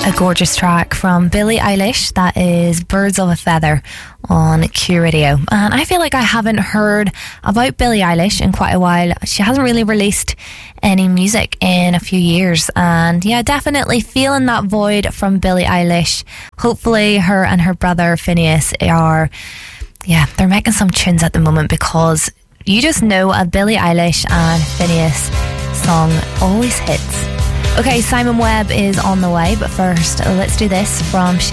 A gorgeous track from Billie Eilish. That is Birds of a Feather on Q Radio. And I feel like I haven't heard about Billie Eilish in quite a while. She hasn't really released any music in a few years. And yeah, definitely feeling that void from Billie Eilish. Hopefully her and her brother Phineas they're making some tunes at the moment, because you just know a Billie Eilish and Phineas song always hits. Okay, Simon Webb is on the way, but first, let's do this from